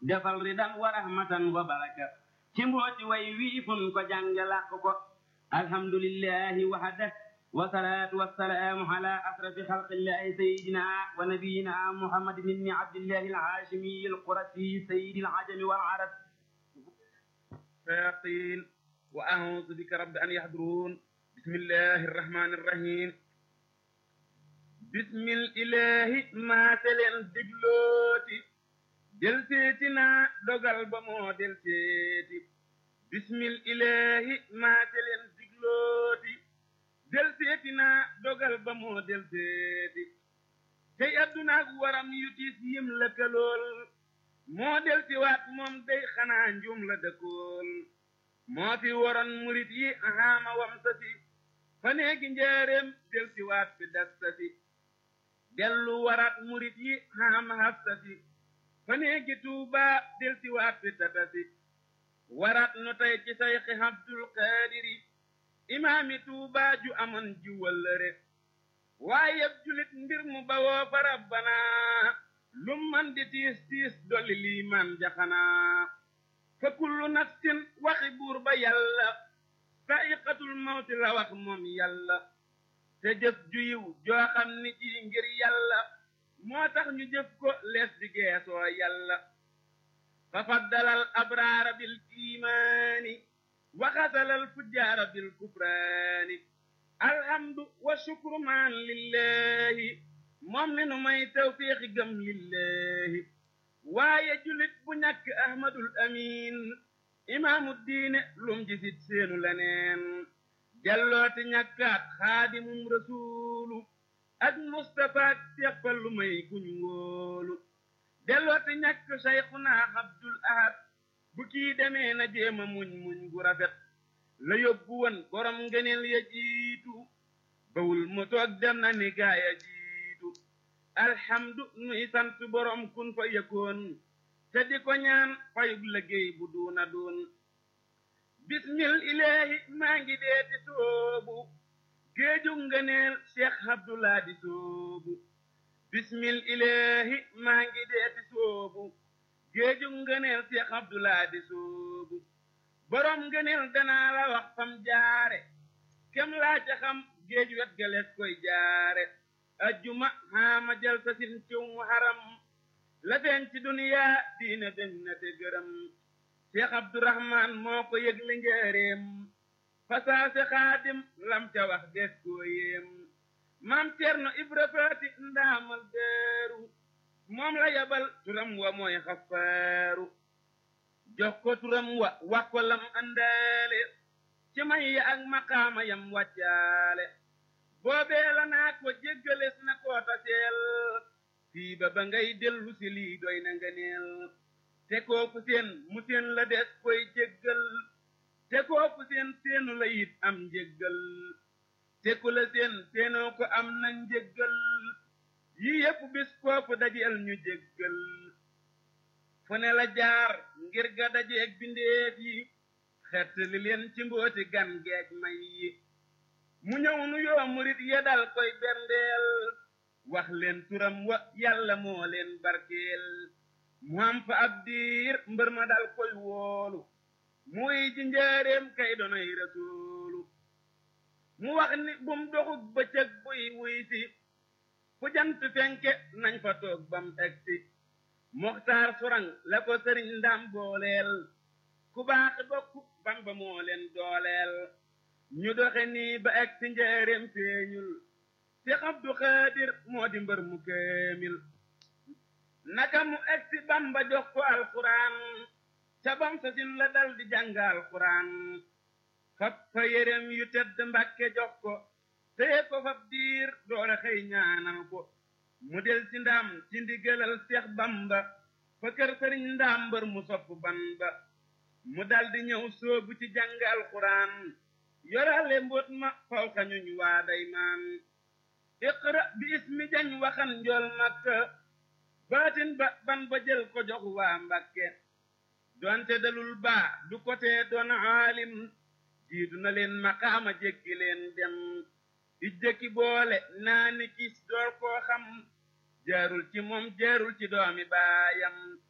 defal ridan wa rahmatan wa baraka ci mbooti way wii fun ko jànge làq ko alhamdulillahi wahda wasalaatu wasalaamu ala asrafi xalqillahi sayidina wa nabiyina muhammadin ibni abdillahi alhaashimi alqurasi sayidi alajami walarab shayatin wa a'uudu bika rabbi an yahduruun bismillahi arrahmani arrahim bismil ilahi maataleen diglooti del seeti naa dogal ba moo del seeti bismil ilahi maataleen diglooti del seeti naa dogal ba moo del seeti tey addunaak waram yu tiis yim lëkkalool moo del si waat moom day xanaa njum la dëkkool moo fi waroon murit yi ahaama wam sasi fa neegi njaareem del si waat fi das sasi dellu waraat murit yi ahaama haf sasi fa neegi tuubaa del si waat fi tatasi waraat nu tey ci sayxi abdul qaadiri imaami tuubaa ju amoon ji wëllëre waaye julit mbir mu bawoo fa rabbana lum man di tiis tiis dolli liimaan jaxanaa fa kullu nafsin waxi buur ba yàlla sa'iqatul mawti la wax moom yàlla te jëf ju yiw joo xam ni ji ngir yàlla moo tax ñu jëf ko lees di geesoo yàlla fa faddalal abraara bil iimaani wa xasalal fujjaara bil kufraani alhamdu wa shukru maan lillahi moom mi nu may tawfiixi gëm lillahi waaye julit bu ñàkk ahmadul amin imaamu diine lum jisit seenu leneen jallooti ñàkkaat xaadimum rasuulu ak mustafaak seppal lu may kuñ wóolu dellooti ñàkk sayxunaa abdul ahad bu kii demee na jéema muñ muñ gu rafet la yóbbu woon borom ngëneel ya jiitu bawul mu toog dem na ni gaaya jiitu alhamdu nuy sant borom kun fa yëkkoon te di ko ñaan fayug liggéey bu duuna doon bismil ilaahi maa ngi deeti soobu géeju ngëneel cheikh abdullah di soobu bismil ilaahi maa ngi deeti soobu géeju ngëneel cheikh abdullah di soobu borom ngëneel danaa la wax fam jaare kem laa ca xam géej wet galees koy jaare ajjuma haama jal sa sin ciw mu haram la feeñ ci duniyaa diine deñ na te gërëm cheikh abdourahman moo ko yëgle njëreem fasaase xaadim lam ca wax des koo yéem maam cerno ibra faati ndaamal deeru moom la yabal turam wa mooy xafaaru jox ko turam wa wax ko lam àndaale ci may ya ak maqaama yam wàccaale boobee la naa ko jéggales na koo taseel fii ba ba ngay dellu si lii doy na ngëneel te kooku seen mu seen la des koy jéggal te kooku seen seenu la it am njéggal te ku la seen seenoo ko am na njéggal yi yépp bis kooku dajeel ñu jéggal fu ne la jaar ngir ga dajeeg bindeef yi xett li leen ci mbooti gan geeg may yi mu ñëw nu yoo murit ya dal koy berndeel wax leen turam wa yàlla moo leen barkeel mu am fa ab diir mbër ma dal koy woolu muy ji njaareem kay donoy rasuulu mu wax ni bum doxug bëccëg buy wuy si fu jant fenke nañ fa toog bam egsi moxtaar surang la ko sëriñ ndam booleel ku baax bokk bamba moo leen dooleel ñu doxe nii ba egsi njaareem feeñul si abdu xaadir moo di mbër mu kéemil naka mu egsi bamba jox ko alxuraan ca bam sa sin la dal di jàng alxuraan fab fa yérem yu tedd mbàkke jox ko téye ko fab diir doora xëy ñaanal ko mu del ci ndam ci ndigalal seex bamba fa kër sëriñ ndaam mbër mu sopp ban ba mu dal di ñëw soobu ci jàng alxuraan yorale mbóot ma faw xañuñ waa day maan iqra bi ismi jañ waxan njool makka baatin ba ban ba jël ko jox waa mbàkke doonte dalul baa du ko tee doon aalim jiitu na leen maqaama jekki leen dem ijjëkki boole naa ni kis door koo xam jaarul ci moom jaarul ci doomi baayam